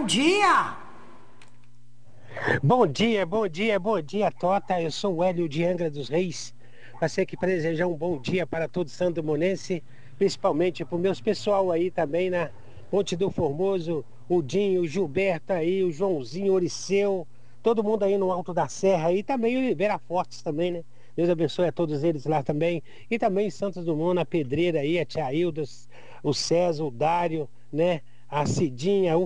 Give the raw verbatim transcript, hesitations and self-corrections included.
bom dia! Bom dia, bom dia, bom dia, Tota. Eu sou o Hélio de Angra dos Reis. Passei aqui para desejar um bom dia para todo santo-monense, principalmente para o meus pessoal aí também na Ponte do Formoso, o Dinho, o Gilberto aí, o Joãozinho, o Oriceu, todo mundo aí no Alto da Serra aí, também o Oliveira Fortes também, né? Deus abençoe a todos eles lá também. E também em Santos Dumont, na Pedreira aí, a Tia Hilda, o César, o Dário, né? A Cidinha, o